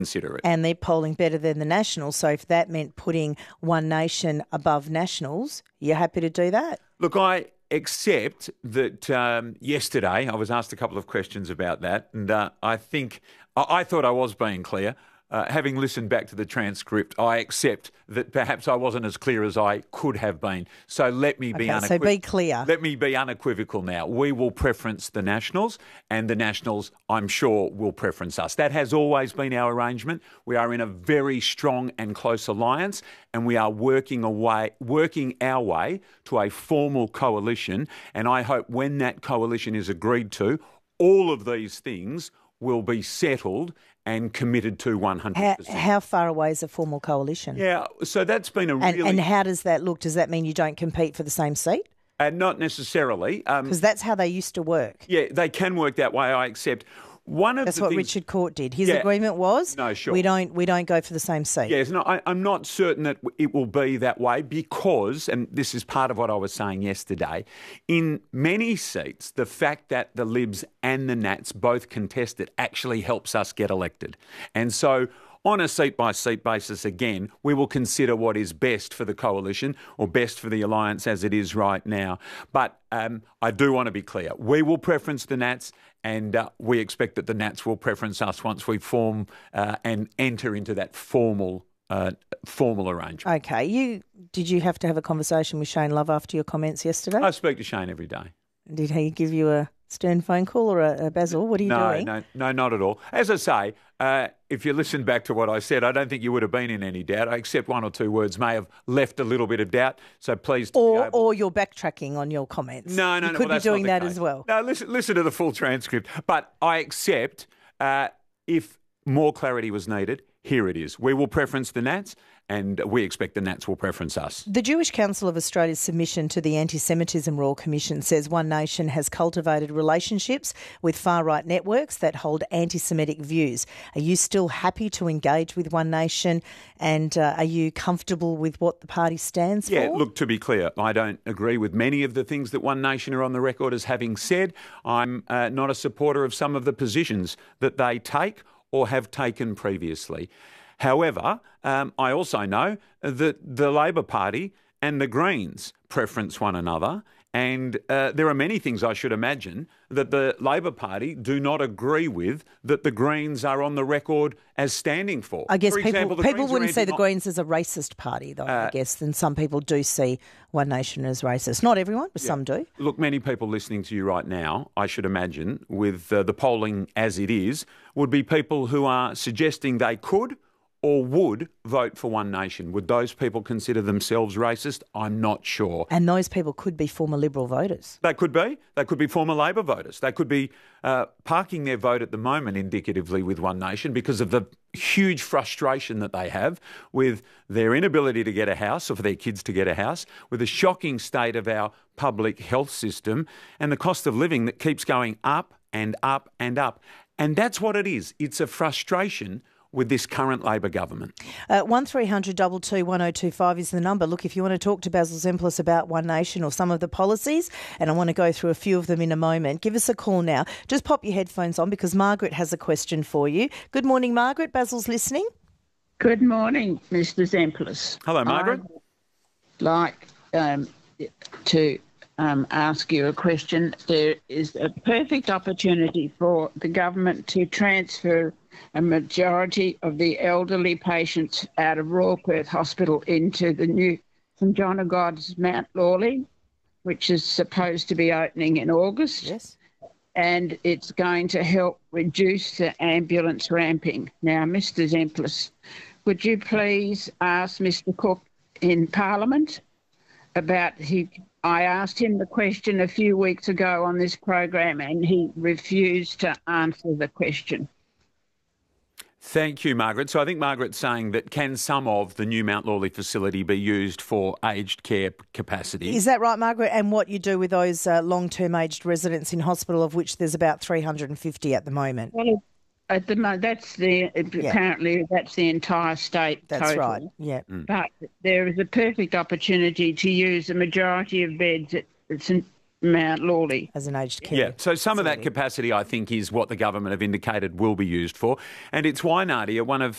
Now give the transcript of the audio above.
consider it. And they're polling better than the Nationals. So if that meant putting One Nation above Nationals, you're happy to do that? Look, I accept that yesterday I was asked a couple of questions about that, and I thought I was being clear. Having listened back to the transcript, I accept that perhaps I wasn't as clear as I could have been. So let me be unequivocal. So be clear. Let me be unequivocal now. We will preference the Nationals, and the Nationals, I'm sure, will preference us. That has always been our arrangement. We are in a very strong and close alliance, and we are working our way to a formal coalition. And I hope when that coalition is agreed to, all of these things will be settled and committed to 100%. How far away is a formal coalition? Yeah, so that's been a really... And how does that look? Does that mean you don't compete for the same seat? Not necessarily. Because that's how they used to work. Yeah, they can work that way, I accept. That's what Richard Court did. His agreement was, no, sure. we don't go for the same seat. Yes, no, I'm not certain that it will be that way because, and this is part of what I was saying yesterday, in many seats, the fact that the Libs and the Nats both contest it actually helps us get elected. And so on a seat-by-seat basis, again, we will consider what is best for the coalition or best for the alliance as it is right now. But I do want to be clear. We will preference the Nats, and we expect that the Nats will preference us once we form and enter into that formal arrangement. Okay. Did you have to have a conversation with Shane Love after your comments yesterday? I speak to Shane every day. Did he give you a stern phone call or a Basil? What are you doing? No, not at all. As I say, if you listen back to what I said, I don't think you would have been in any doubt. I accept one or two words may have left a little bit of doubt. So please, or you're backtracking on your comments. No, you could be doing that as well. No, listen to the full transcript. But I accept if more clarity was needed. Here it is. We will preference the Nats, and we expect the Nats will preference us. The Jewish Council of Australia's submission to the Anti-Semitism Royal Commission says One Nation has cultivated relationships with far-right networks that hold anti-Semitic views. Are you still happy to engage with One Nation, and are you comfortable with what the party stands for? Yeah, look, to be clear, I don't agree with many of the things that One Nation are on the record as having said. I'm not a supporter of some of the positions that they take or have taken previously. However, I also know that the Labor Party and the Greens preference one another, and there are many things I should imagine that the Labor Party do not agree with that the Greens are on the record as standing for. I guess people wouldn't see the Greens as a racist party, though, I guess, and some people do see One Nation as racist. Not everyone, but some do. Look, many people listening to you right now, I should imagine, with the polling as it is, would be people who are suggesting they could or would vote for One Nation. Would those people consider themselves racist? I'm not sure. And those people could be former Liberal voters. They could be. They could be former Labor voters. They could be parking their vote at the moment indicatively with One Nation because of the huge frustration that they have with their inability to get a house or for their kids to get a house, with the shocking state of our public health system and the cost of living that keeps going up and up and up. And that's what it is. It's a frustration with this current Labor government. 1300 22 1025 is the number. Look, if you want to talk to Basil Zemplis about One Nation or some of the policies, and I want to go through a few of them in a moment, give us a call now. Just pop your headphones on because Margaret has a question for you. Good morning, Margaret. Basil's listening. Good morning, Mr. Zemplis. Hello, Margaret. I'd like to ask you a question. There is a perfect opportunity for the government to transfer a majority of the elderly patients out of Royal Perth Hospital into the new St John of God's Mount Lawley, which is supposed to be opening in August. Yes. And it's going to help reduce the ambulance ramping. Now, Mr. Zemplis, would you please ask Mr. Cook in Parliament about I asked him the question a few weeks ago on this program and he refused to answer the question. Thank you, Margaret. So I think Margaret's saying that can some of the new Mount Lawley facility be used for aged care capacity? Is that right, Margaret? And what you do with those long-term aged residents in hospital, of which there's about 350 at the moment? Well, at the moment, apparently that's the entire state. That's total. right. Yeah. But there is a perfect opportunity to use a majority of beds at St Mount Lawley. As an aged care. Yeah, so some of that capacity, I think, is what the government have indicated will be used for. And it's why, Nadia, one of